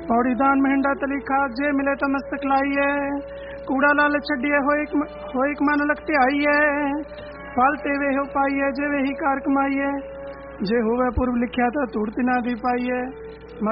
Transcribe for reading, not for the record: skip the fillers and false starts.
पौड़ी दान महिंडा तलीखा जे मिले तो मस्तक लाइए कूड़ा लाल छड़िए हो एक मन लगते आइए पालते वे हो पाइए जे वे ही कार कमाइए जे होवे पूर्व लिखिया तो तुड़ती ना दी पाइए।